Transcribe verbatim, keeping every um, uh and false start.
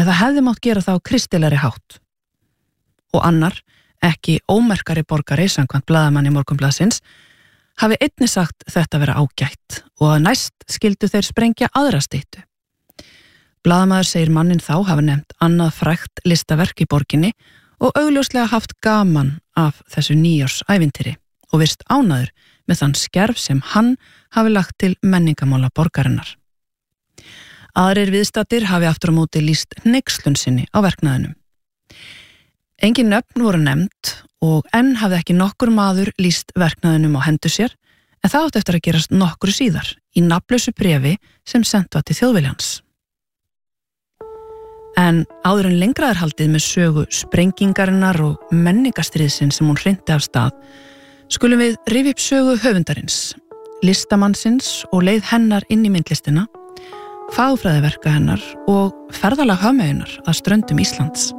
en það hefði mátt gera það á kristilegri hátt. Og annar, ekki ómerkari borgari samkvæmt blaðamanni Morgunblaðsins, hafi einnig sagt þetta vera ágætt og að næst skildu þeir sprengja aðra styttu. Blaðamaður segir mannin þá hafa nefnt annað frægt listaverk í borginni og augljóslega haft gaman af þessu nýjársævintýri og virst ánæður með þann skerf sem hann hafi lagt til menningamála borgarinnar. Aðrir viðstaddir hafi aftur á móti lýst hneykslun sinni á verknaðinum. Engin nöfn voru nefnt og enn hafði ekki nokkur maður lýst verknaðinum á hendur sér, en það átti eftir að gerast nokkru síðar í nafnlausu bréfi sem sent var til Þjóðviljans. En áður en lengra er haldið með sögu sprengingarinnar og menningastriðsins sem hún hrinti af stað, skulum við rifja upp sögu höfundarins, listamannsins og leið hennar inn í myndlistina, fagfræðiverka hennar og ferðalag hafmeyjunar að ströndum Íslands.